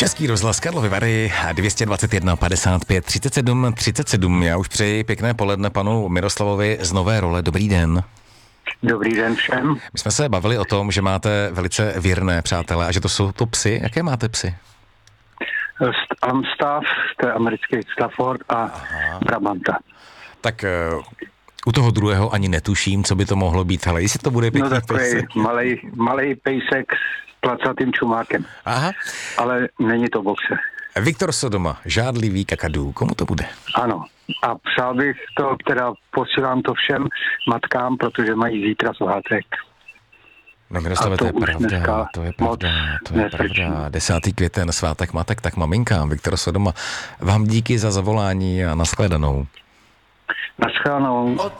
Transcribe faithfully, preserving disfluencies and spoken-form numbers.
Český rozhlas Karlovy Vary dvě stě dvacet jedna padesát pět třicet sedm třicet sedm. Já už přeji pěkné poledne panu Miroslavovi z nové role. Dobrý den. Dobrý den všem. My jsme se bavili o tom, že máte velice věrné přátelé a že to jsou to psy. Jaké máte psy? Amstaff, to je americký Stafford a Aha. Brabanta. Tak uh, u toho druhého ani netuším, co by to mohlo být, ale jestli to bude pěkný no, pejsek. Malej, malej pejsek s placatým čumákem. Aha. Ale není to boxer. Viktor Sodoma, žádlivý kakadů. Komu to bude? Ano. A přál bych to, teda posílám to všem matkám, protože mají zítra svátek. No Miroslave, to, to je pravda, to je pravda, to je pravda. desátý květen, svátek matek, tak maminkám. Viktor Sodoma, vám díky za zavolání a nashledanou. Nashledanou.